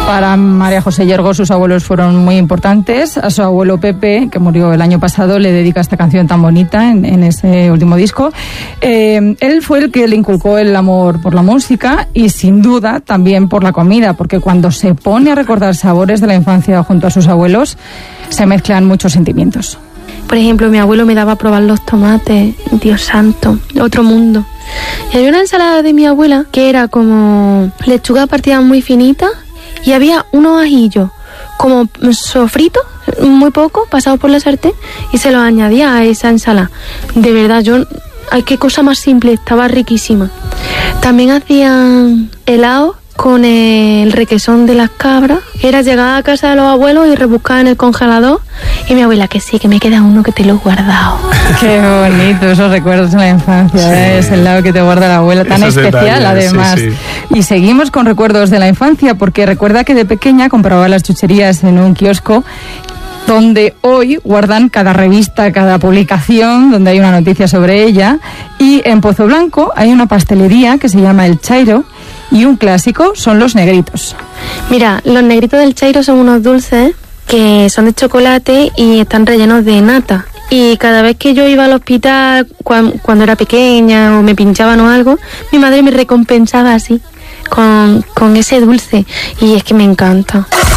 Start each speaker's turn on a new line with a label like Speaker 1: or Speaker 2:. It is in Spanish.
Speaker 1: Para María José Yergo, sus abuelos fueron muy importantes. A su abuelo Pepe, que murió el año pasado, le dedica esta canción tan bonita en ese último disco. Él fue el que le inculcó el amor por la música y sin duda también por la comida, porque cuando se pone a recordar sabores de la infancia junto a sus abuelos, se mezclan muchos sentimientos.
Speaker 2: Por ejemplo, mi abuelo me daba a probar los tomates, Dios santo, otro mundo. Y había una ensalada de mi abuela que era como lechuga partida muy finita y había unos ajillos como sofritos, muy poco, pasados por la sartén, y se los añadía a esa ensalada. De verdad, ay, qué cosa más simple, estaba riquísima. También hacían helado con el requesón de las cabras. Era llegar a casa de los abuelos y rebuscar en el congelador. Y mi abuela, que sí, que me queda uno que te lo he guardado.
Speaker 1: Qué bonito, esos recuerdos de la infancia, sí. Es el lado que te guarda la abuela, tan esos especial detalles, además. Sí, sí. Y seguimos con recuerdos de la infancia, porque recuerda que de pequeña compraba las chucherías en un kiosco donde hoy guardan cada revista, cada publicación, donde hay una noticia sobre ella. Y en Pozo Blanco hay una pastelería que se llama El Chairo, y un clásico son los negritos.
Speaker 2: Mira, los negritos del Chairo son unos dulces que son de chocolate y están rellenos de nata. Y cada vez que yo iba al hospital, cuando era pequeña o me pinchaban o algo, mi madre me recompensaba así, con ese dulce. Y es que me encanta.